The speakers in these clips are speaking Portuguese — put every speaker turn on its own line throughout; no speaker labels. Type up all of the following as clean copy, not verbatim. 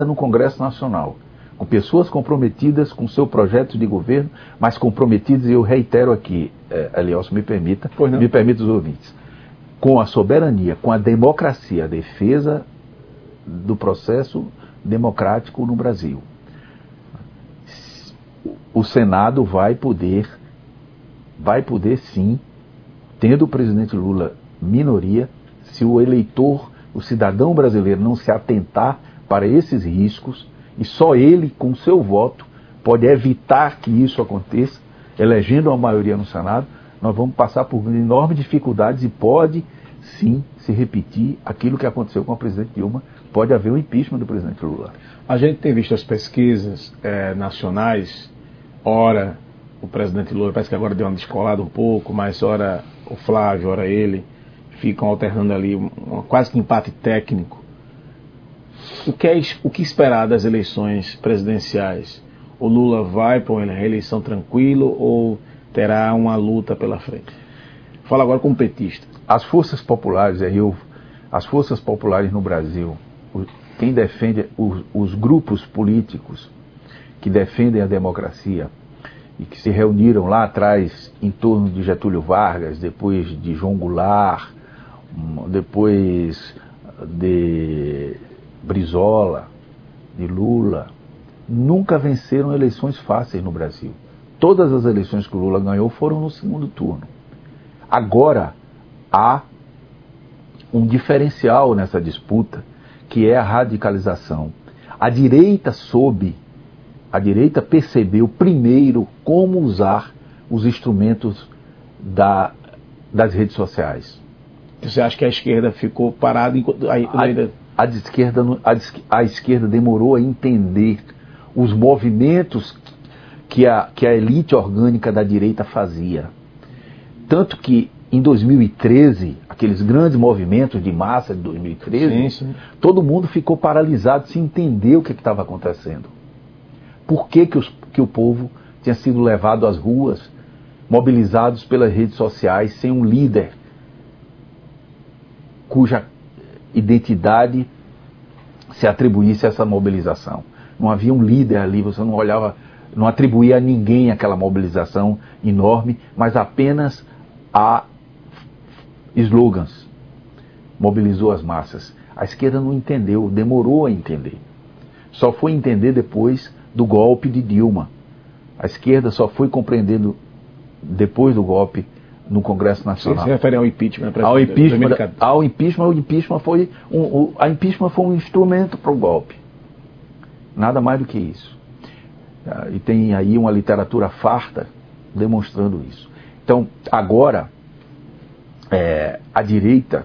no Congresso Nacional, com pessoas comprometidas com seu projeto de governo, mas comprometidas, e eu reitero aqui, Elielson, me permita os ouvintes, com a soberania, com a democracia, a defesa do processo democrático no Brasil. O Senado vai poder sim, tendo o presidente Lula minoria, se o eleitor, o cidadão brasileiro não se atentar para esses riscos, e só ele, com seu voto, pode evitar que isso aconteça, elegendo uma maioria no Senado, nós vamos passar por enormes dificuldades e pode sim se repetir aquilo que aconteceu com a presidente Dilma, pode haver o impeachment do presidente Lula.
A gente tem visto as pesquisas nacionais, ora o presidente Lula, parece que agora deu uma descolada um pouco, mas ora o Flávio, ora ele, ficam alternando ali, quase que empate técnico. O que esperar das eleições presidenciais? O Lula vai para uma reeleição tranquilo ou terá uma luta pela frente? Fala agora como petista.
As forças populares, as forças populares no Brasil, quem defende, os grupos políticos que defendem a democracia e que se reuniram lá atrás em torno de Getúlio Vargas, depois de João Goulart, depois de Brizola, de Lula, nunca venceram eleições fáceis no Brasil. Todas as eleições que o Lula ganhou foram no segundo turno. Agora há um diferencial nessa disputa, que é a radicalização. A direita percebeu primeiro como usar os instrumentos das redes sociais.
Você acha que a esquerda ficou parada?
A esquerda demorou a entender os movimentos que a elite orgânica da direita fazia. Tanto que em 2013, aqueles grandes movimentos de massa de 2013, sim. Todo mundo ficou paralisado sem entender o que estava acontecendo. Por que o povo tinha sido levado às ruas, mobilizados pelas redes sociais, sem um líder cuja identidade se atribuísse a essa mobilização. Não havia um líder ali, você não olhava, não atribuía a ninguém aquela mobilização enorme, mas apenas a slogans. Mobilizou as massas. A esquerda não entendeu, demorou a entender. Só foi entender depois do golpe de Dilma. A esquerda só foi compreendendo depois do golpe no Congresso Nacional.
Você se refere ao impeachment?
O impeachment foi um instrumento para o golpe. Nada mais do que isso. E tem aí uma literatura farta demonstrando isso. Então, agora, a direita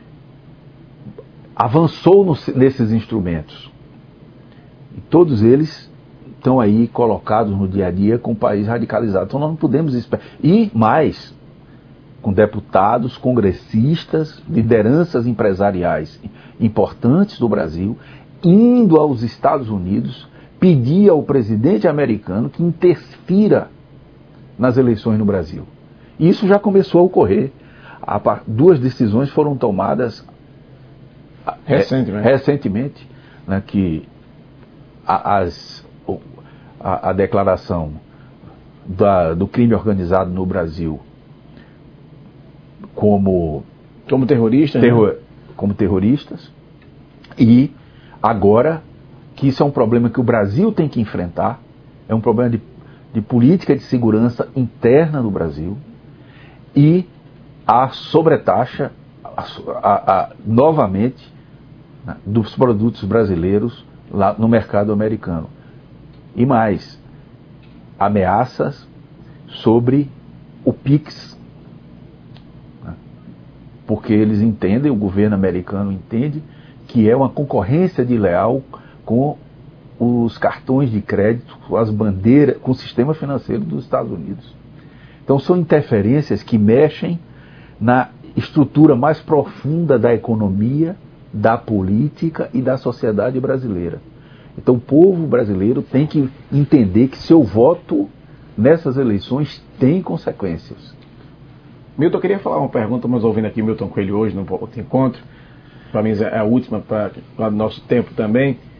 avançou nesses instrumentos. E todos eles estão aí colocados no dia a dia com o país radicalizado. Então nós não podemos esperar. E mais, com deputados, congressistas, lideranças empresariais importantes do Brasil, indo aos Estados Unidos, pedir ao presidente americano que interfira nas eleições no Brasil. E isso já começou a ocorrer. 2 decisões foram tomadas recentemente, né, que a declaração do crime organizado no Brasil como
terrorista,
como terroristas, e agora que isso é um problema que o Brasil tem que enfrentar, é um problema de política de segurança interna no Brasil, e a sobretaxa novamente, né, dos produtos brasileiros lá no mercado americano. E mais, ameaças sobre o PIX, né, porque eles entendem, o governo americano entende, que é uma concorrência desleal com os cartões de crédito, com as bandeiras, com o sistema financeiro dos Estados Unidos. Então são interferências que mexem na estrutura mais profunda da economia, da política e da sociedade brasileira. Então o povo brasileiro tem que entender que seu voto nessas eleições tem consequências.
Milton, eu queria falar uma pergunta, mas ouvindo aqui Milton Coelho hoje no outro encontro, para mim é a última para o nosso tempo também.